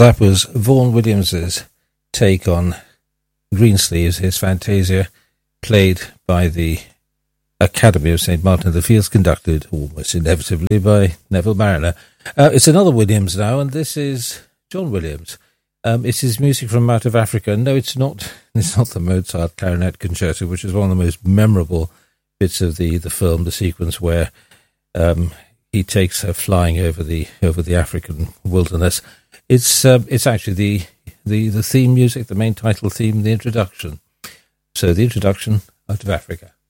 That was Vaughan Williams's take on Greensleeves, his Fantasia, played by the Academy of St. Martin in the Fields, conducted almost inevitably by Neville Marriner. It's another Williams now, and this is John Williams. It's his music from out of Africa. No, it's not. It's not the Mozart Clarinet Concerto, which is one of the most memorable bits of the film, the sequence where he takes her flying over the African wilderness. It's actually the theme music, the main title theme, the introduction. So the introduction out of Africa.